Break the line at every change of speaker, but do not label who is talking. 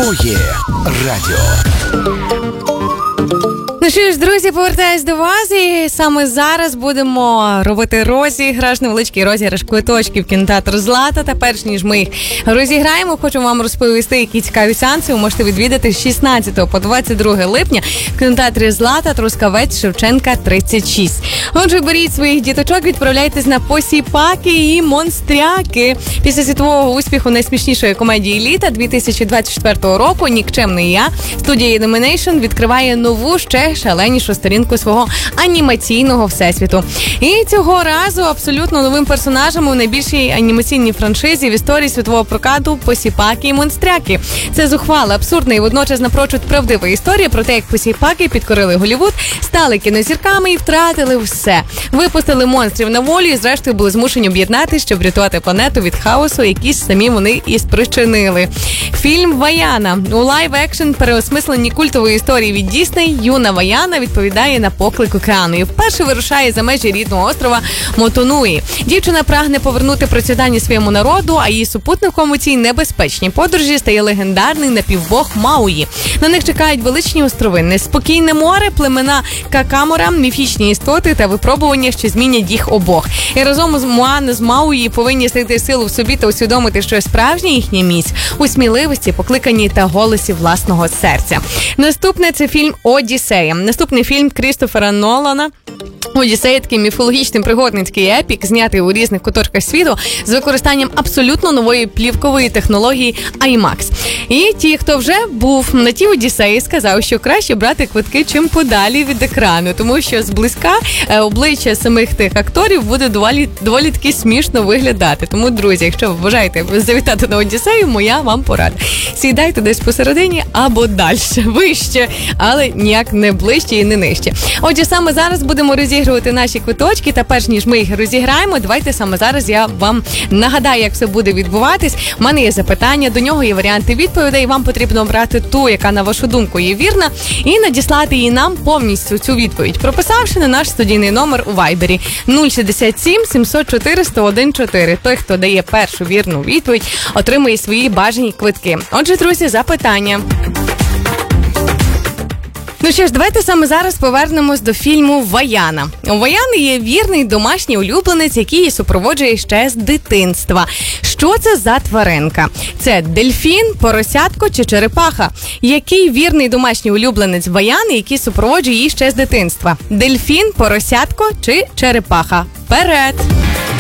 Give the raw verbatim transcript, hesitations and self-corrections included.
Твоє радіо.
Ну що ж, друзі, повертаюсь до вас, і саме зараз будемо робити розіграш, невеличкий розіграш квиточків в кінотеатр «Злата». Та перш ніж ми їх розіграємо, хочу вам розповісти, які цікаві сеанси ви можете відвідати з шістнадцятого по двадцять друге липня в кінотеатрі «Злата», Трускавець, Шевченка, тридцять шість. Отже, беріть своїх діточок, відправляйтесь на посіпаки і монстряки. Після світового успіху найсмішнішої комедії літа дві тисячі двадцять четвертого року «Нікчемний я» студія Illumination відкриває нову, ще шаленішу сторінку свого анімаційного всесвіту. І цього разу абсолютно новим персонажем у найбільшій анімаційній франшизі в історії світового прокату «Посіпаки і монстряки». Це зухвала, абсурдна і водночас напрочуд правдива історія про те, як посіпаки підкорили Голлівуд, стали кінозірками і втратили все. Випустили монстрів на волю і зрештою були змушені об'єднатися, щоб врятувати планету від хаосу, який самі вони і спричинили. Фільм «Ваяна». У лайв-екшн переосмисленні культової історії від Дісней юна Ваяна відповідає на поклик океану і вперше вирушає за межі рідного острова Мотонуї. Дівчина прагне повернути процвітання своєму народу, а її супутником у цій небезпечній подорожі стає легендарний напівбог Мауї. На них чекають величні острови, неспокійне море, племена Какамора, міфічні істоти та випробування, що змінять їх обох. І разом з Моан з Мауї повинні знайти силу в собі та усвідомити, що справжня їхня міць у сміливості, покликанні та голосі власного серця. Наступне – це фільм «Одіссея». Наступний фільм Крістофера Нолана. «Одіссея» – такий міфологічний пригодницький епік, знятий у різних куточках світу з використанням абсолютно нової плівкової технології IMAX. І ті, хто вже був на тій «Одіссеї», сказав, що краще брати квитки чим подалі від екрану, тому що зблизька обличчя самих тих акторів буде доволі, доволі таки смішно виглядати. Тому, друзі, якщо ви бажаєте завітати на «Одіссею», моя вам порада. Сідайте десь посередині або далі, вище, але ніяк не ближче і не нижче. Отже, саме зараз будемо розігрувати наші квиточки, та перш ніж ми їх розіграємо, давайте саме зараз я вам нагадаю, як все буде відбуватись. У мене є запитання, до нього є варіанти відповідей, вам потрібно обрати ту, яка, на вашу думку, є вірна, і надіслати її нам повністю цю відповідь, прописавши на наш студійний номер у Вайбері нуль шістдесят сім сімсот чотири сто один чотири. Той, хто дає першу вірну відповідь, отримує свої бажані квитки. Отже, друзі, запитання. Ну що ж, давайте саме зараз повернемось до фільму «Ваяна». У Ваяни є вірний домашній улюбленець, який її супроводжує ще з дитинства. Що це за тваринка? Це дельфін, поросятко чи черепаха? Який вірний домашній улюбленець Ваяни, який супроводжує її ще з дитинства? Дельфін, поросятко чи черепаха? Вперед!